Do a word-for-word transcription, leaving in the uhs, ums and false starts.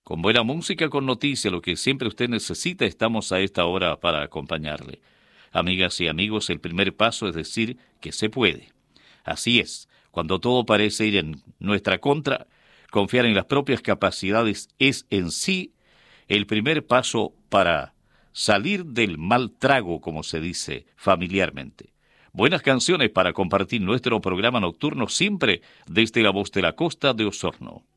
Con buena música, con noticias, lo que siempre usted necesita, estamos a esta hora para acompañarle. Amigas y amigos, el primer paso es decir que se puede. Así es, cuando todo parece ir en nuestra contra, confiar en las propias capacidades es en sí el primer paso para salir del mal trago, como se dice familiarmente. Buenas canciones para compartir nuestro programa nocturno siempre desde la voz de la costa de Osorno.